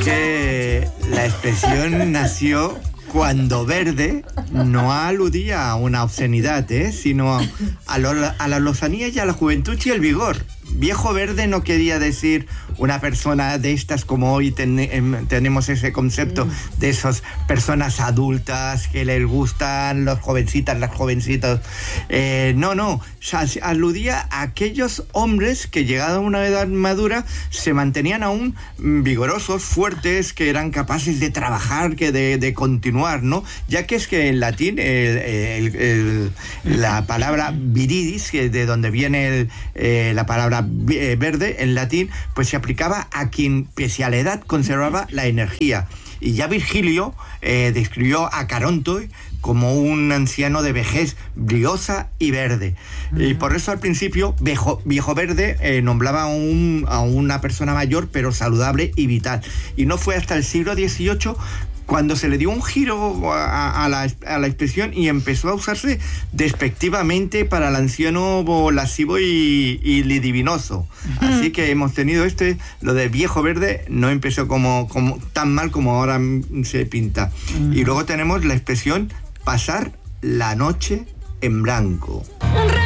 que la expresión nació cuando verde no aludía a una obscenidad, sino a la lozanía y a la juventud y el vigor. Viejo verde no quería decir una persona de estas como hoy tenemos ese concepto de esas personas adultas que les gustan los jovencitas, las jovencitas. No. Aludía a aquellos hombres que llegados a una edad madura se mantenían aún vigorosos, fuertes, que eran capaces de trabajar, de continuar, ¿no? Ya que es que en latín la palabra viridis, que de donde viene la palabra verde en latín, pues se aplicaba a quien pese a la edad conservaba la energía. Y ya Virgilio describió a Caronte como un anciano de vejez briosa y verde. Y por eso al principio viejo verde nombraba a una persona mayor pero saludable y vital. Y no fue hasta el siglo XVIII cuando se le dio un giro a la expresión y empezó a usarse despectivamente para el anciano lascivo y lidivinoso. Así que hemos tenido lo de viejo verde no empezó como tan mal como ahora se pinta. Y luego tenemos la expresión pasar la noche en blanco.